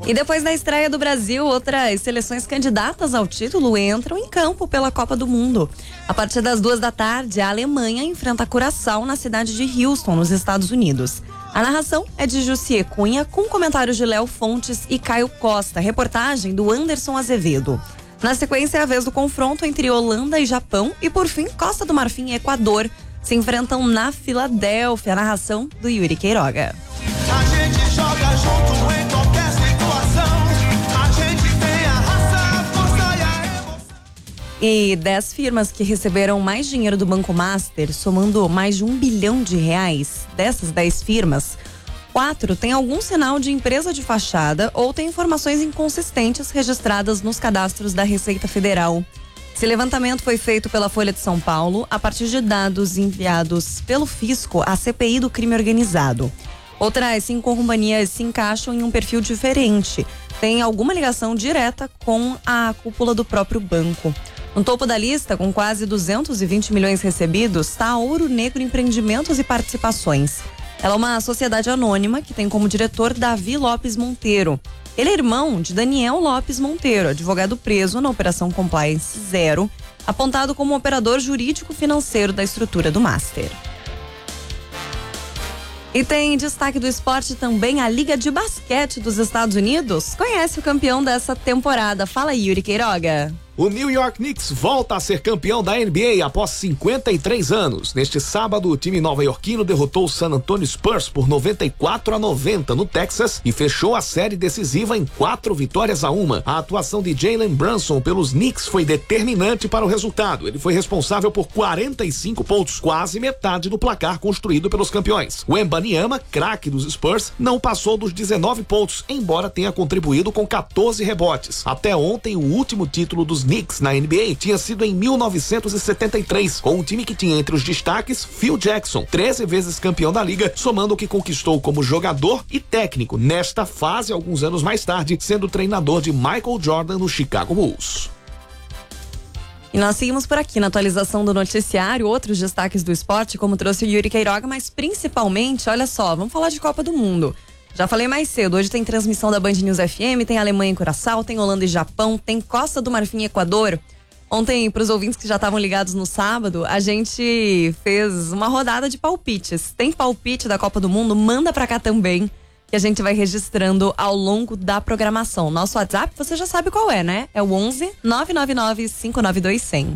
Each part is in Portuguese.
E depois da estreia do Brasil, outras seleções candidatas ao título entram em campo pela Copa do Mundo. A partir das 14h, a Alemanha enfrenta a Curaçao na cidade de Houston, nos Estados Unidos. A narração é de Jussier Cunha, com comentários de Léo Fontes e Caio Costa, reportagem do Anderson Azevedo. Na sequência, é a vez do confronto entre Holanda e Japão e, por fim, Costa do Marfim e Equador se enfrentam na Filadélfia. A narração do Yuri Queiroga. A gente joga junto em qualquer situação. A gente tem a raça, a força e a emoção. E 10 firmas que receberam mais dinheiro do Banco Master, somando mais de R$1 bilhão. Dessas 10 firmas, 4 têm algum sinal de empresa de fachada ou têm informações inconsistentes registradas nos cadastros da Receita Federal. Esse levantamento foi feito pela Folha de São Paulo a partir de dados enviados pelo Fisco à CPI do crime organizado. Outras 5 companhias se encaixam em um perfil diferente. Tem alguma ligação direta com a cúpula do próprio banco. No topo da lista, com quase 220 milhões recebidos, está a Ouro Negro Empreendimentos e Participações. Ela é uma sociedade anônima que tem como diretor Davi Lopes Monteiro. Ele é irmão de Daniel Lopes Monteiro, advogado preso na Operação Compliance Zero, apontado como operador jurídico-financeiro da estrutura do Master. E tem destaque do esporte também a Liga de Basquete dos Estados Unidos. Conhece o campeão dessa temporada? Fala aí, Yuri Queiroga. O New York Knicks volta a ser campeão da NBA após 53 anos. Neste sábado, o time nova-iorquino derrotou o San Antonio Spurs por 94-90 no Texas e fechou a série decisiva em 4-1. A atuação de Jalen Brunson pelos Knicks foi determinante para o resultado. Ele foi responsável por 45 pontos, quase metade do placar construído pelos campeões. O Wembanyama, craque dos Spurs, não passou dos 19 pontos, embora tenha contribuído com 14 rebotes. Até ontem, o último título dos Knicks na NBA tinha sido em 1973, com um time que tinha entre os destaques Phil Jackson, 13 vezes campeão da liga, somando o que conquistou como jogador e técnico nesta fase, alguns anos mais tarde, sendo treinador de Michael Jordan no Chicago Bulls. E nós seguimos por aqui na atualização do noticiário, outros destaques do esporte, como trouxe o Yuri Queiroga, mas principalmente, olha só, vamos falar de Copa do Mundo. Já falei mais cedo, hoje tem transmissão da Band News FM, tem Alemanha e Curaçao, tem Holanda e Japão, tem Costa do Marfim e Equador. Ontem, para os ouvintes que já estavam ligados no sábado, a gente fez uma rodada de palpites. Tem palpite da Copa do Mundo? Manda pra cá também, que a gente vai registrando ao longo da programação. Nosso WhatsApp, você já sabe qual é, né? É o 11 999 592 100.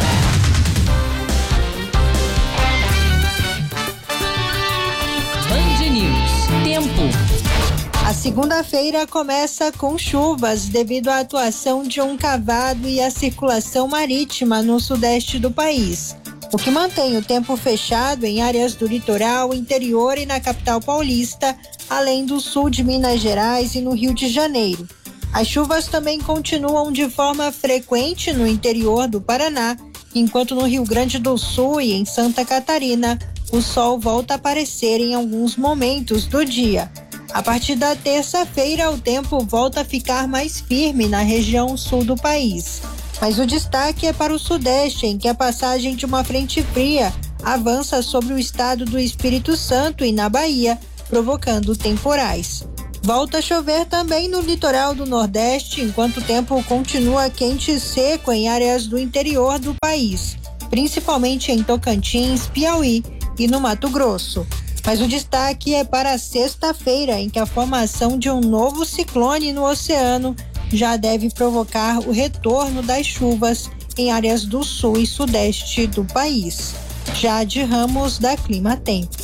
Band News. Tempo. A segunda-feira começa com chuvas devido à atuação de um cavado e à circulação marítima no sudeste do país, o que mantém o tempo fechado em áreas do litoral, interior e na capital paulista, além do sul de Minas Gerais e no Rio de Janeiro. As chuvas também continuam de forma frequente no interior do Paraná, enquanto no Rio Grande do Sul e em Santa Catarina, o sol volta a aparecer em alguns momentos do dia. A partir da terça-feira, o tempo volta a ficar mais firme na região sul do país. Mas o destaque é para o sudeste, em que a passagem de uma frente fria avança sobre o estado do Espírito Santo e na Bahia, provocando temporais. Volta a chover também no litoral do Nordeste, enquanto o tempo continua quente e seco em áreas do interior do país, principalmente em Tocantins, Piauí e no Mato Grosso. Mas o destaque é para a sexta-feira, em que a formação de um novo ciclone no oceano já deve provocar o retorno das chuvas em áreas do sul e sudeste do país. Jade Ramos, da Clima Tempo.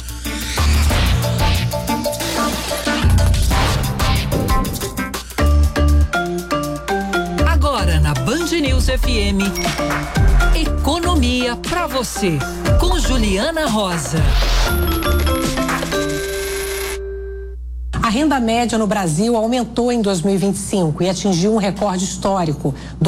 Agora na Band News FM, economia pra você, com Juliana Rosa. A renda média no Brasil aumentou em 2025 e atingiu um recorde histórico, R$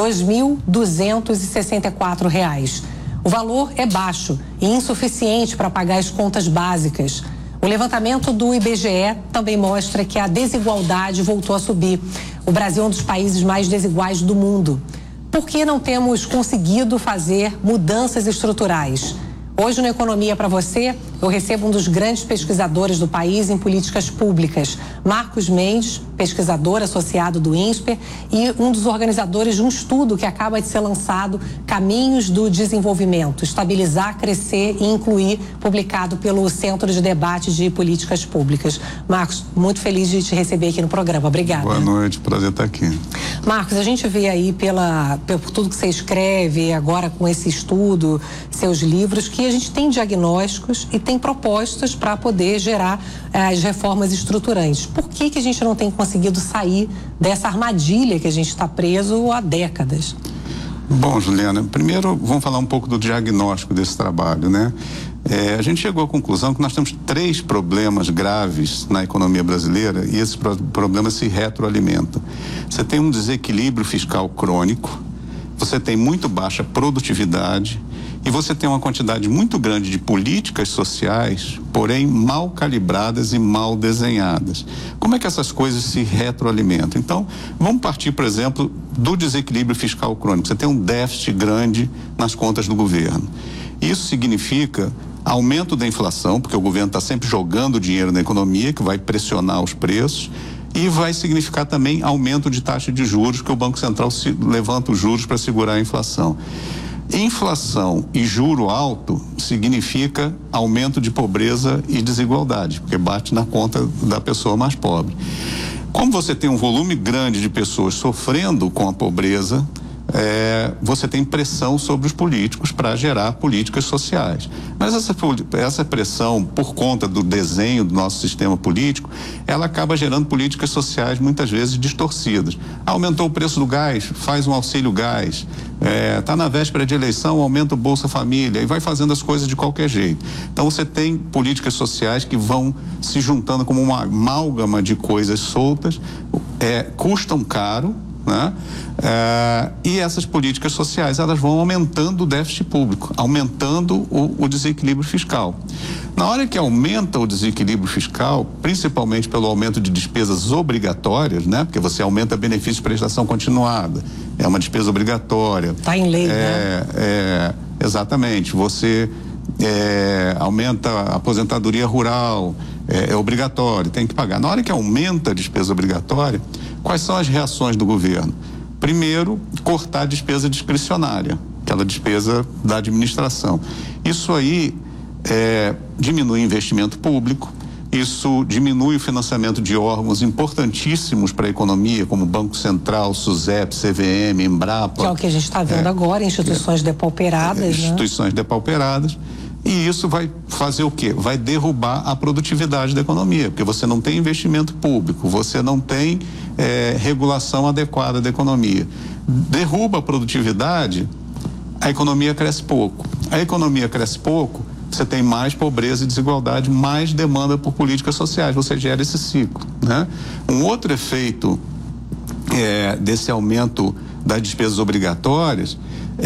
2.264. O valor é baixo e insuficiente para pagar as contas básicas. O levantamento do IBGE também mostra que a desigualdade voltou a subir. O Brasil é um dos países mais desiguais do mundo. Por que não temos conseguido fazer mudanças estruturais? Hoje no Economia para você, eu recebo um dos grandes pesquisadores do país em políticas públicas, Marcos Mendes, pesquisador associado do INSPER e um dos organizadores de um estudo que acaba de ser lançado, Caminhos do Desenvolvimento, Estabilizar, Crescer e Incluir, publicado pelo Centro de Debate de Políticas Públicas. Marcos, muito feliz de te receber aqui no programa. Obrigada. Boa noite, prazer estar aqui. Marcos, a gente vê aí por tudo que você escreve, agora com esse estudo, seus livros, que a gente tem diagnósticos e tem propostas para poder gerar as reformas estruturantes. Por que a gente não tem conseguido sair dessa armadilha que a gente está preso há décadas? Bom, Juliana, primeiro vamos falar um pouco do diagnóstico desse trabalho, né? A gente chegou à conclusão que nós temos 3 problemas graves na economia brasileira e esses problemas se retroalimentam. Você tem um desequilíbrio fiscal crônico, você tem muito baixa produtividade e você tem uma quantidade muito grande de políticas sociais, porém mal calibradas e mal desenhadas. Como é que essas coisas se retroalimentam? Então, vamos partir, por exemplo, do desequilíbrio fiscal crônico. Você tem um déficit grande nas contas do governo. Isso significa aumento da inflação, porque o governo está sempre jogando dinheiro na economia, que vai pressionar os preços, e vai significar também aumento de taxa de juros, que o Banco Central levanta os juros para segurar a inflação. Inflação e juro alto significa aumento de pobreza e desigualdade, porque bate na conta da pessoa mais pobre. Como você tem um volume grande de pessoas sofrendo com a pobreza, você tem pressão sobre os políticos para gerar políticas sociais. Mas essa pressão, por conta do desenho do nosso sistema político, ela acaba gerando políticas sociais muitas vezes distorcidas. Aumentou o preço do gás, faz um auxílio gás. Está na véspera de eleição, aumenta o Bolsa Família e vai fazendo as coisas de qualquer jeito. Então você tem políticas sociais que vão se juntando como uma amálgama de coisas soltas, custam caro, né? E essas políticas sociais, elas vão aumentando o déficit público, aumentando o desequilíbrio fiscal. Na hora que aumenta o desequilíbrio fiscal, principalmente pelo aumento de despesas obrigatórias, né? Porque você aumenta benefício de prestação continuada, é uma despesa obrigatória. Está em lei, né? Exatamente. Você aumenta a aposentadoria rural, é obrigatório, tem que pagar. Na hora que aumenta a despesa obrigatória, quais são as reações do governo? Primeiro, cortar a despesa discricionária, aquela despesa da administração. Isso aí diminui o investimento público, isso diminui o financiamento de órgãos importantíssimos para a economia, como Banco Central, SUSEP, CVM, Embrapa. Que é o que a gente está vendo agora, instituições depauperadas, instituições depauperadas. E isso vai fazer o quê? Vai derrubar a produtividade da economia, porque você não tem investimento público, você não tem regulação adequada da economia. Derruba a produtividade, a economia cresce pouco. A economia cresce pouco, você tem mais pobreza e desigualdade, mais demanda por políticas sociais, você gera esse ciclo, né? Um outro efeito desse aumento das despesas obrigatórias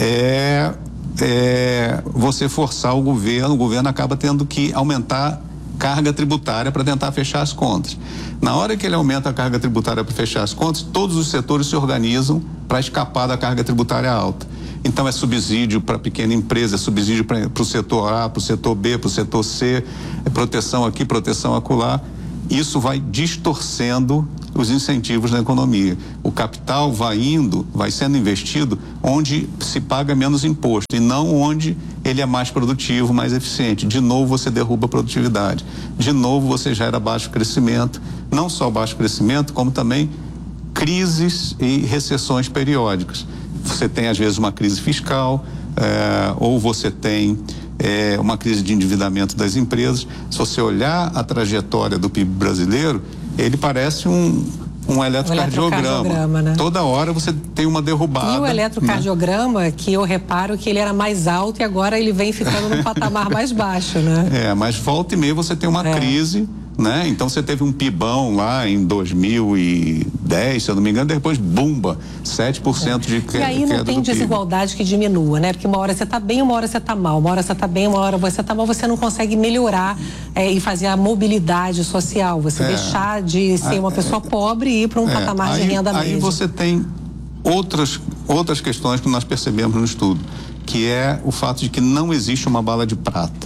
você forçar o governo acaba tendo que aumentar carga tributária para tentar fechar as contas. Na hora que ele aumenta a carga tributária para fechar as contas, todos os setores se organizam para escapar da carga tributária alta. Então é subsídio para pequena empresa, é subsídio para o setor A, para o setor B, para o setor C, é proteção aqui, proteção acolá. Isso vai distorcendo os incentivos na economia. O capital vai sendo investido onde se paga menos imposto e não onde ele é mais produtivo, mais eficiente. De novo você derruba a produtividade. De novo você gera baixo crescimento. Não só baixo crescimento, como também crises e recessões periódicas. Você tem às vezes uma crise fiscal, ou você tem uma crise de endividamento das empresas. Se você olhar a trajetória do PIB brasileiro, ele parece um eletrocardiograma, né? Toda hora você tem uma derrubada. E o eletrocardiograma, né? Que eu reparo que ele era mais alto e agora ele vem ficando num patamar mais baixo, né? Mas volta e meia você tem uma crise, né? Então você teve um PIBão lá em 2010, se eu não me engano, depois bumba, 7% de queda. E aí não tem desigualdade que diminua, né? Porque uma hora você está bem, uma hora você está mal, uma hora você está bem, uma hora você está mal, você não consegue melhorar e fazer a mobilidade social, você deixar de ser uma pessoa pobre e ir para um patamar de renda média. Aí você tem outras questões que nós percebemos no estudo, que é o fato de que não existe uma bala de prata.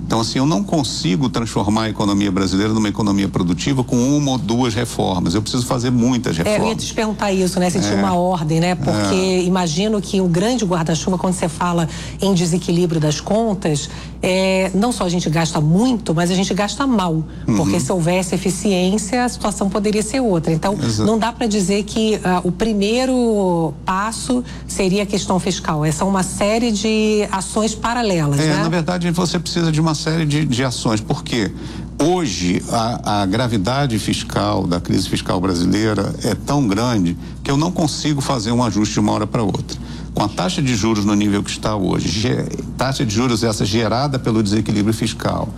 Então, assim, eu não consigo transformar a economia brasileira numa economia produtiva com uma ou duas reformas. Eu preciso fazer muitas reformas. Eu ia te perguntar isso, né? Se tinha uma ordem, né? Porque imagino que o grande guarda-chuva, quando você fala em desequilíbrio das contas, não só a gente gasta muito, mas a gente gasta mal. Porque se houvesse eficiência, a situação poderia ser outra. Então, não dá para dizer que o primeiro passo seria a questão fiscal. São uma série de ações paralelas, né? Na verdade, você precisa de uma série de ações, porque hoje a gravidade fiscal da crise fiscal brasileira é tão grande que eu não consigo fazer um ajuste de uma hora para outra. Com a taxa de juros no nível que está hoje, taxa de juros essa gerada pelo desequilíbrio fiscal,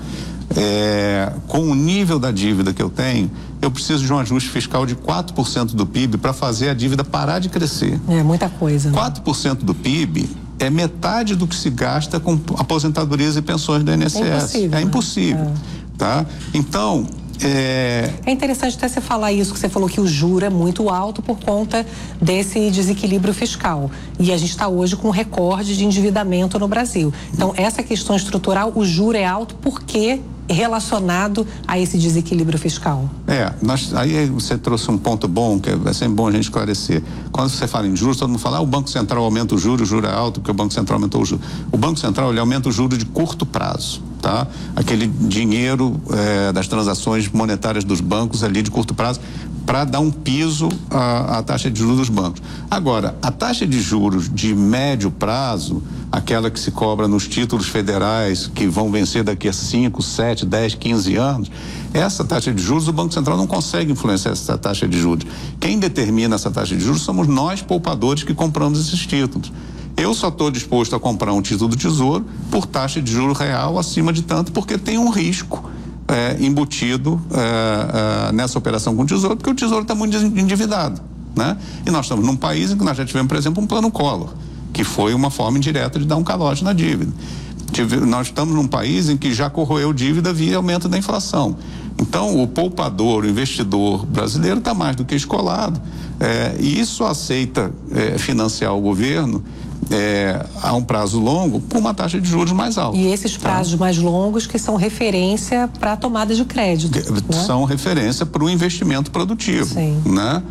com o nível da dívida que eu tenho, eu preciso de um ajuste fiscal de 4% do PIB para fazer a dívida parar de crescer. É muita coisa, né? 4% do PIB é metade do que se gasta com aposentadorias e pensões do INSS. É impossível. Tá? Então, é interessante até você falar isso, que você falou que o juro é muito alto por conta desse desequilíbrio fiscal. E a gente está hoje com um recorde de endividamento no Brasil. Então, essa questão estrutural, o juro é alto porque relacionado a esse desequilíbrio fiscal. Aí você trouxe um ponto bom, que é sempre bom a gente esclarecer. Quando você fala em juros, todo mundo fala, o Banco Central aumenta o juro é alto, porque o Banco Central aumentou o juro. O Banco Central, ele aumenta o juro de curto prazo, tá? Aquele dinheiro das transações monetárias dos bancos ali de curto prazo, para dar um piso à taxa de juros dos bancos. Agora, a taxa de juros de médio prazo, aquela que se cobra nos títulos federais que vão vencer daqui a 5, 7, 10, 15 anos, essa taxa de juros o Banco Central não consegue influenciar essa taxa de juros. Quem determina essa taxa de juros somos nós, poupadores, que compramos esses títulos. Eu só estou disposto a comprar um título do Tesouro por taxa de juros real acima de tanto, porque tem um risco embutido nessa operação com o Tesouro, porque o Tesouro está muito endividado, né? E nós estamos num país em que nós já tivemos, por exemplo, um plano Collor, que foi uma forma indireta de dar um calote na dívida. Nós estamos num país em que já corroeu dívida via aumento da inflação. Então, o poupador, o investidor brasileiro está mais do que escolado, e isso aceita financiar o governo a um prazo longo com uma taxa de juros mais alta. E esses prazos mais longos que são referência para a tomada de crédito. São referência para o investimento produtivo. Sim. Né?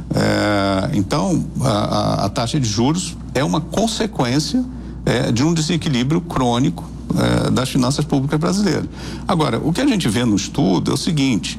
Então, a taxa de juros é uma consequência de um desequilíbrio crônico das finanças públicas brasileiras. Agora, o que a gente vê no estudo é o seguinte,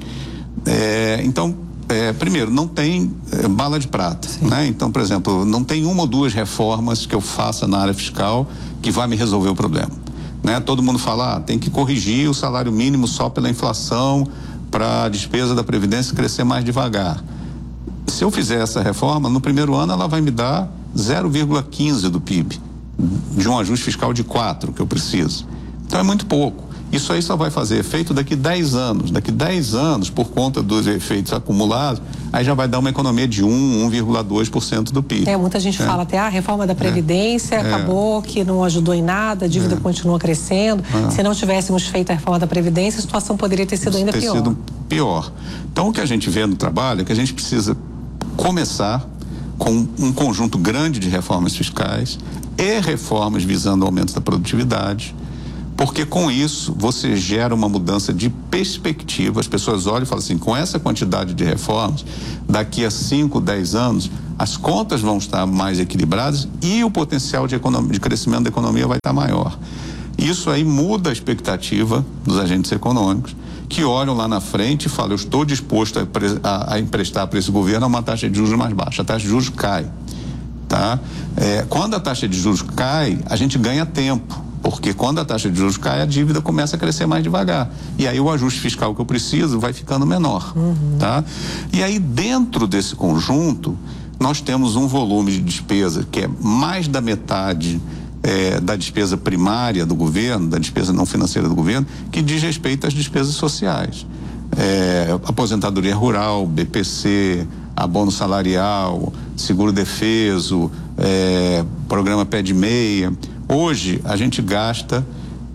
primeiro, não tem bala de prata, né? Então, por exemplo, não tem uma ou duas reformas que eu faça na área fiscal que vai me resolver o problema, né? Todo mundo fala, tem que corrigir o salário mínimo só pela inflação para a despesa da Previdência crescer mais devagar. Se eu fizer essa reforma, no primeiro ano ela vai me dar 0,15 do PIB, de um ajuste fiscal de 4 que eu preciso. Então é muito pouco. Isso aí só vai fazer efeito daqui 10 anos. Daqui 10 anos, por conta dos efeitos acumulados, aí já vai dar uma economia de 1,2% do PIB. Muita gente fala até, a reforma da Previdência acabou que não ajudou em nada, a dívida continua crescendo. Se não tivéssemos feito a reforma da Previdência, a situação poderia ter sido ainda pior. Então, o que a gente vê no trabalho é que a gente precisa começar com um conjunto grande de reformas fiscais e reformas visando o aumento da produtividade, porque com isso você gera uma mudança de perspectiva. As pessoas olham e falam assim, com essa quantidade de reformas, daqui a 5, 10 anos, as contas vão estar mais equilibradas e o potencial de crescimento da economia vai estar maior. Isso aí muda a expectativa dos agentes econômicos, que olham lá na frente e falam, eu estou disposto a emprestar para esse governo uma taxa de juros mais baixa. A taxa de juros cai, tá? Quando a taxa de juros cai, a gente ganha tempo, porque quando a taxa de juros cai, a dívida começa a crescer mais devagar. E aí o ajuste fiscal que eu preciso vai ficando menor, tá? E aí dentro desse conjunto, nós temos um volume de despesa que é mais da metade da despesa primária do governo, da despesa não financeira do governo, que diz respeito às despesas sociais. Aposentadoria rural, BPC, abono salarial, seguro-defeso, programa pé de meia. Hoje, a gente gasta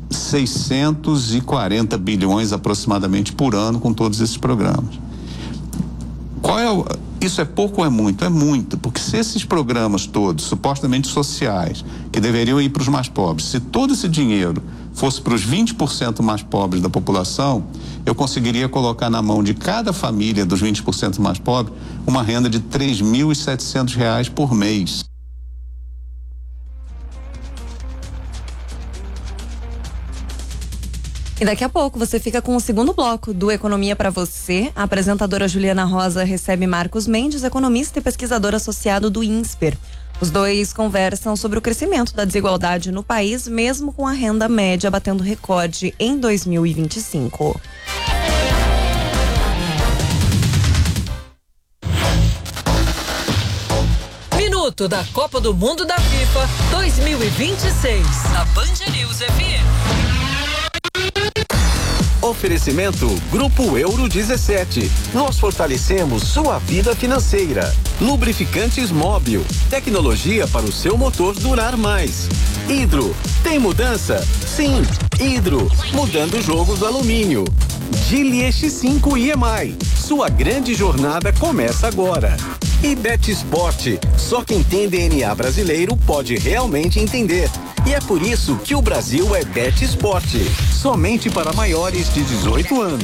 640 bilhões aproximadamente por ano com todos esses programas. Isso é pouco ou é muito? É muito, porque se esses programas todos, supostamente sociais, que deveriam ir para os mais pobres, se todo esse dinheiro fosse para os 20% mais pobres da população, eu conseguiria colocar na mão de cada família dos 20% mais pobres uma renda de R$ 3.700 por mês. E daqui a pouco você fica com o segundo bloco do Economia para Você. A apresentadora Juliana Rosa recebe Marcos Mendes, economista e pesquisador associado do INSPER. Os dois conversam sobre o crescimento da desigualdade no país, mesmo com a renda média batendo recorde em 2025. Minuto da Copa do Mundo da FIFA 2026. Na Band News FM. Oferecimento Grupo Euro 17. Nós fortalecemos sua vida financeira. Lubrificantes Móbil. Tecnologia para o seu motor durar mais. Hidro. Tem mudança? Sim. Hidro. Mudando o jogo do alumínio. Geely X5 EMI. Sua grande jornada começa agora. E Bet Sport. Só quem tem DNA brasileiro pode realmente entender. E é por isso que o Brasil é Bet Sport. Somente para maiores de 18 anos.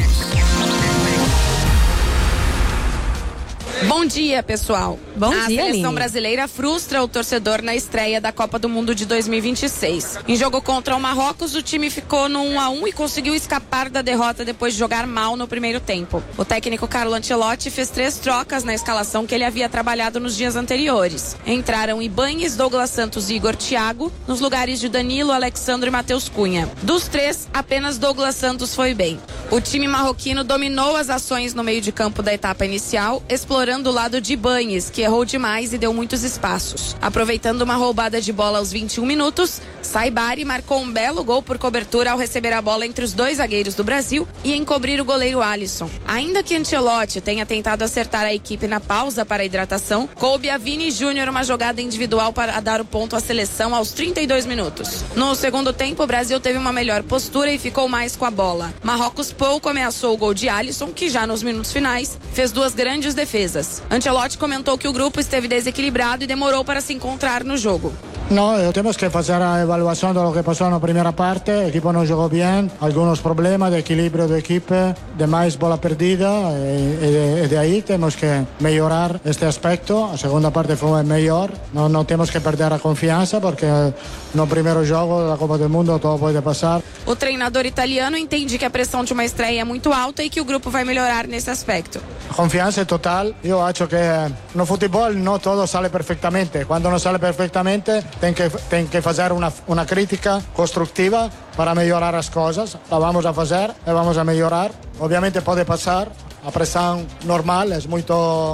Bom dia, pessoal. Bom dia, A seleção Aline. brasileira frustra o torcedor na estreia da Copa do Mundo de 2026. Em jogo contra o Marrocos, o time ficou no 1-1 e conseguiu escapar da derrota depois de jogar mal no primeiro tempo. O técnico Carlo Ancelotti fez 3 trocas na escalação que ele havia trabalhado nos dias anteriores. Entraram Ibáñez, Douglas Santos e Igor Thiago, nos lugares de Danilo, Alexandre e Matheus Cunha. Dos 3, apenas Douglas Santos foi bem. O time marroquino dominou as ações no meio de campo da etapa inicial, explorando o lado de Ibáñez, que errou demais e deu muitos espaços. Aproveitando uma roubada de bola aos 21 minutos, Saibari marcou um belo gol por cobertura ao receber a bola entre os 2 zagueiros do Brasil e encobrir o goleiro Alisson. Ainda que Ancelotti tenha tentado acertar a equipe na pausa para a hidratação, coube a Vini Júnior uma jogada individual para dar o ponto à seleção aos 32 minutos. No segundo tempo, o Brasil teve uma melhor postura e ficou mais com a bola. Marrocos pouco ameaçou o gol de Alisson, que já nos minutos finais fez 2 grandes defesas. Ancelotti comentou que o grupo esteve desequilibrado e demorou para se encontrar no jogo. No, tenemos que hacer la evaluación de lo que pasó en la primera parte. El equipo no jugó bien, algunos problemas de equilibrio de equipo, de más bola perdida, y de ahí tenemos que mejorar este aspecto. La segunda parte fue mejor, no tenemos que perder la confianza porque no primeiro jogo da Copa do Mundo todo pode passar. O treinador italiano entende que a pressão de uma estreia é muito alta e que o grupo vai melhorar nesse aspecto. A confiança é total. Eu acho que no futebol não todo sale perfeitamente. Quando não sale perfeitamente, tem que fazer uma crítica construtiva para melhorar as coisas. La vamos a fazer e vamos a melhorar. Obviamente pode passar. A pressão normal é muito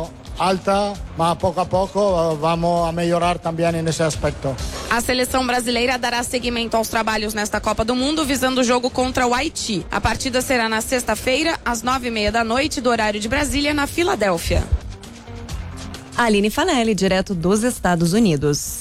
alta, mas pouco a pouco vamos a melhorar também nesse aspecto. A seleção brasileira dará seguimento aos trabalhos nesta Copa do Mundo, visando o jogo contra o Haiti. A partida será na sexta-feira, às 9h30 do horário de Brasília, na Filadélfia. Aline Fanelli, direto dos Estados Unidos.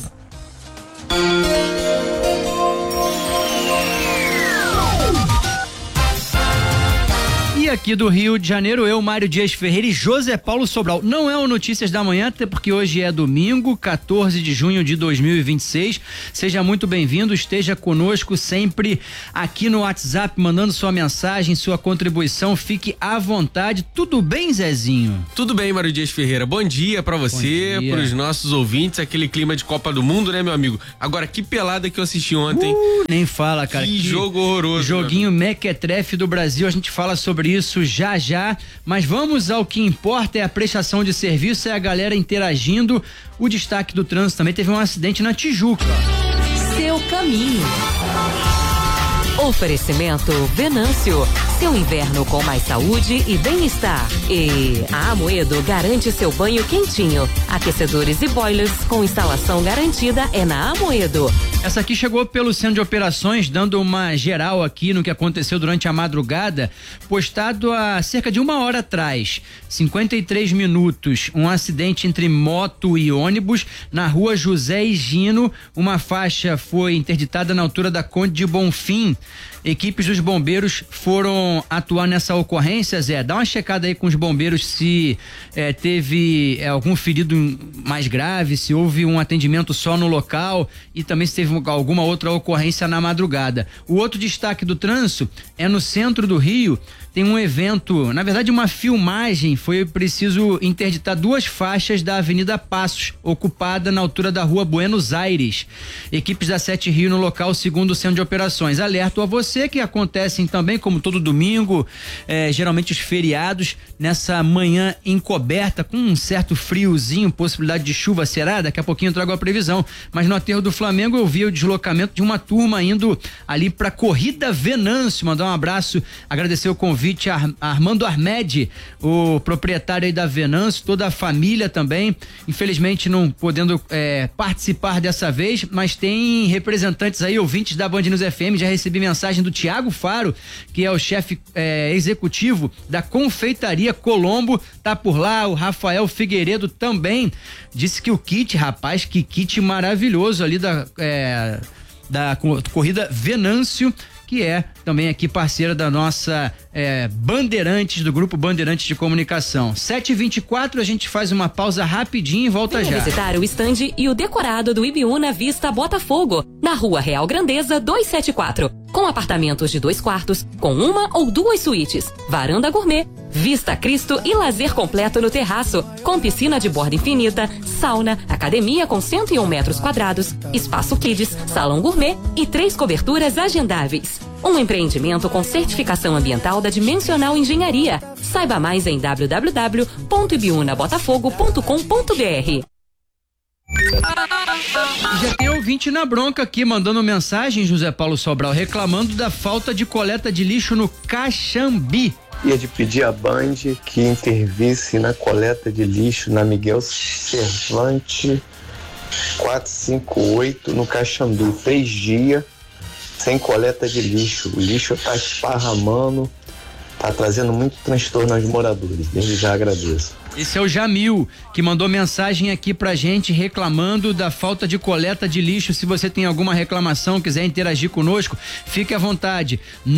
E aqui do Rio de Janeiro, eu, Mário Dias Ferreira e José Paulo Sobral. Não é o Notícias da Manhã, até porque hoje é domingo, 14 de junho de 2026. Seja muito bem-vindo, esteja conosco sempre aqui no WhatsApp, mandando sua mensagem, sua contribuição. Fique à vontade. Tudo bem, Zezinho? Tudo bem, Mário Dias Ferreira. Bom dia pra você, pros nossos ouvintes, aquele clima de Copa do Mundo, né, meu amigo? Agora, que pelada que eu assisti ontem. Nem fala, cara. Que jogo horroroso. Joguinho mequetrefe do Brasil, a gente fala sobre isso já, mas vamos ao que importa, é a prestação de serviço, é a galera interagindo. O destaque do trânsito também, teve um acidente na Tijuca. Seu caminho. Oferecimento Venâncio, seu inverno com mais saúde e bem-estar. E a Amoedo garante seu banho quentinho. Aquecedores e boilers com instalação garantida é na Amoedo. Essa aqui chegou pelo Centro de Operações, dando uma geral aqui no que aconteceu durante a madrugada, postado há cerca de 1 hora atrás, 53 minutos, um acidente entre moto e ônibus na rua José Higino. Uma faixa foi interditada na altura da Conde de Bonfim. equipes dos bombeiros foram atuar nessa ocorrência, Zé? Dá uma checada aí com os bombeiros se teve algum ferido mais grave, se houve um atendimento só no local e também se teve alguma outra ocorrência na madrugada. O outro destaque do trânsito é no centro do Rio. Tem um evento, na verdade uma filmagem, foi preciso interditar 2 faixas da Avenida Passos, ocupada na altura da Rua Buenos Aires. Equipes da 7 Rio no local, segundo o Centro de Operações. Alerto a você que acontecem também, como todo domingo, geralmente os feriados, nessa manhã encoberta, com um certo friozinho, possibilidade de chuva, será? Daqui a pouquinho eu trago a previsão. Mas no aterro do Flamengo eu vi o deslocamento de uma turma indo ali pra Corrida Venâncio. Mandar um abraço, agradecer o convite a Armando Armed, o proprietário aí da Venâncio, toda a família também, infelizmente não podendo participar dessa vez, mas tem representantes aí, ouvintes da Band News FM. Já recebi mensagem do Tiago Faro, que é o chefe executivo da Confeitaria Colombo, tá por lá. O Rafael Figueiredo também disse que o kit, rapaz, que kit maravilhoso ali da Corrida Venâncio, que é também aqui parceira da nossa Bandeirantes, do Grupo Bandeirantes de Comunicação. 7h24, a gente faz uma pausa rapidinho e volta já. Visitar o estande e o decorado do Ibiúna Vista Botafogo, na Rua Real Grandeza 274, com apartamentos de 2 quartos, com 1 ou 2 suítes, varanda gourmet, vista Cristo e lazer completo no terraço, com piscina de borda infinita, sauna, academia com 101 metros quadrados, espaço kids, salão gourmet e 3 coberturas agendáveis. Um empreendimento com certificação ambiental da Dimensional Engenharia. Saiba mais em www.ibiunabotafogo.com.br. Já tem ouvinte na bronca aqui, mandando mensagem, José Paulo Sobral, reclamando da falta de coleta de lixo no Caxambi. Ia de pedir à Band que intervisse na coleta de lixo na Miguel Cervante 458 no Caxambi. 3 dias sem coleta de lixo. O lixo tá esparramando, tá trazendo muito transtorno aos moradores. Desde já agradeço. Esse é o Jamil, que mandou mensagem aqui pra gente reclamando da falta de coleta de lixo. Se você tem alguma reclamação, quiser interagir conosco, fique à vontade.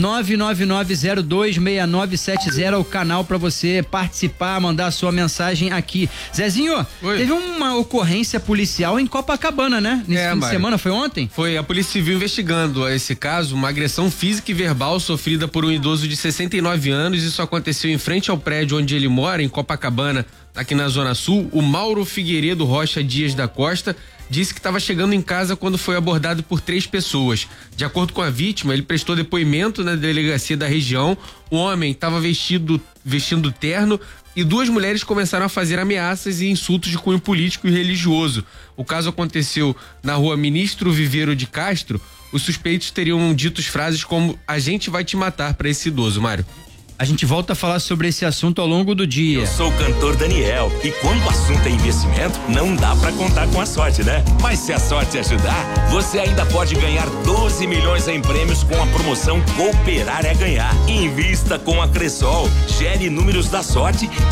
999026970 é o canal pra você participar, mandar a sua mensagem aqui. Zezinho, teve uma ocorrência policial em Copacabana, né? Nesse fim de semana, foi ontem? Foi a Polícia Civil investigando esse caso, uma agressão física e verbal sofrida por um idoso de 69 anos. Isso aconteceu em frente ao prédio onde ele mora, em Copacabana, aqui na Zona Sul. O Mauro Figueiredo Rocha Dias da Costa disse que estava chegando em casa quando foi abordado por 3 pessoas. De acordo com a vítima, ele prestou depoimento na delegacia da região. O homem estava vestindo terno e 2 mulheres começaram a fazer ameaças e insultos de cunho político e religioso. O caso aconteceu na rua Ministro Viveiro de Castro. Os suspeitos teriam dito frases como: "A gente vai te matar", para esse idoso, Mário. A gente volta a falar sobre esse assunto ao longo do dia. Eu sou o cantor Daniel e quando o assunto é investimento, não dá pra contar com a sorte, né? Mas se a sorte ajudar, você ainda pode ganhar 12 milhões em prêmios com a promoção Cooperar é Ganhar. Invista com a Cressol, gere números da sorte